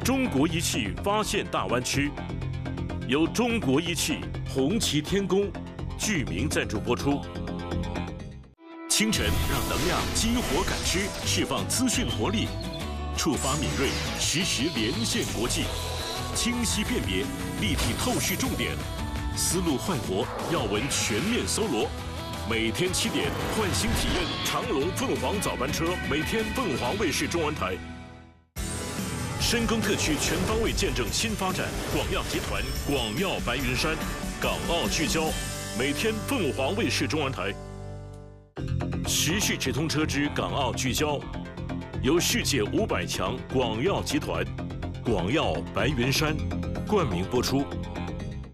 中国仪器发现大湾区，由中国仪器、红旗天工、巨名赞助播出。清晨让能量激活感知，释放资讯活力，触发敏锐，实时连线国际，清晰辨别，立体透视重点，思路焕活，要闻全面搜罗。每天7点，换新体验长荣凤凰早班车，每天凤凰卫视中文台。深耕特区全方位见证新发展，广药集团、广药白云山，港澳聚焦，每天凤凰卫视中文台。时序直通车之港澳聚焦，由世界500强广药集团、广药白云山冠名播出。